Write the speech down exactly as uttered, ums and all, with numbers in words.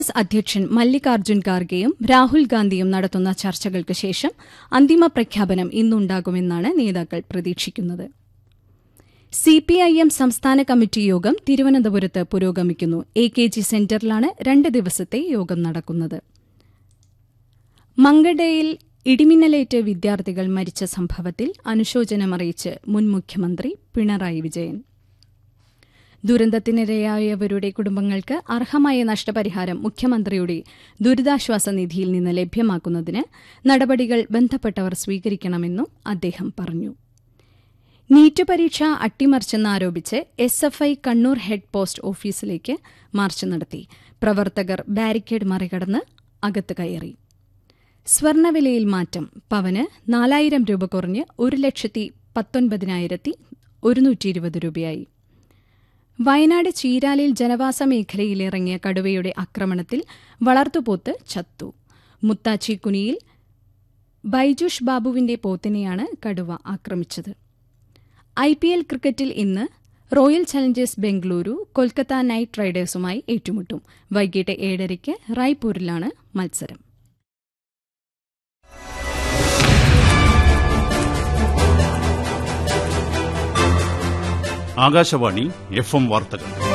കോൺഗ്രസ് അധ്യക്ഷൻ മല്ലികാർജ്ജുൻ ഖാർഗെയും രാഹുൽ ഗാന്ധിയും നടത്തുന്ന ചർച്ചകൾക്ക് ശേഷം അന്തിമ പ്രഖ്യാപനം ഇന്നുണ്ടാകുമെന്നാണ് നേതാക്കൾ പ്രതീക്ഷിക്കുന്നത്. സിപിഐഎം സംസ്ഥാന കമ്മിറ്റി യോഗം തിരുവനന്തപുരത്ത് പുരോഗമിക്കുന്നു. എ കെ ജി സെന്ററിലാണ് രണ്ട് ദിവസത്തെ യോഗം നടക്കുന്നത്. മങ്കഡയിൽ ഇടിമിന്നലേറ്റ് വിദ്യാർത്ഥികൾ മരിച്ച സംഭവത്തിൽ അനുശോചനമറിയിച്ച് മുൻ മുഖ്യമന്ത്രി പിണറായി വിജയൻ. ദുരന്തത്തിനിരയായവരുടെ കുടുംബങ്ങൾക്ക് അർഹമായ നഷ്ടപരിഹാരം മുഖ്യമന്ത്രിയുടെ ദുരിതാശ്വാസ നിധിയിൽ നിന്ന് ലഭ്യമാക്കുന്നതിന് നടപടികൾ ബന്ധപ്പെട്ടവർ സ്വീകരിക്കണമെന്നും അദ്ദേഹം പറഞ്ഞു. നീറ്റ് പരീക്ഷ അട്ടിമറിച്ചെന്നാരോപിച്ച് S F I Kannur head post ഓഫീസിലേക്ക് മാർച്ച് നടത്തി. പ്രവർത്തകർ ബാരിക്കേഡ് മറികടന്ന് അകത്ത് കയറി. സ്വർണ്ണവിലയിൽ മാറ്റം. പവന് നാലായിരം രൂപ കുറഞ്ഞ് ഒരു ലക്ഷത്തി പത്തൊൻപതിനായിരത്തി ഒരുന്നൂറ്റി ഇരുപത് രൂപയായി. വയനാട് ചീരാലിൽ ജനവാസ മേഖലയിലിറങ്ങിയ കടുവയുടെ ആക്രമണത്തിൽ വളർത്തുപോത്ത് ചത്തു. മുത്താച്ചി കുനിയിൽ ബൈജുഷ് ബാബുവിന്റെ പോത്തിനെയാണ് കടുവ ആക്രമിച്ചത്. ഐ പി എൽ ക്രിക്കറ്റിൽ ഇന്ന് royal Challengers Bengaluru Kolkata night റൈഡേഴ്സുമായി ഏറ്റുമുട്ടും. വൈകിട്ട് ഏഴരയ്ക്ക് റായ്പൂരിലാണ് മത്സരം. ആകാശവാണി എഫ് എം വാർത്തകൾ.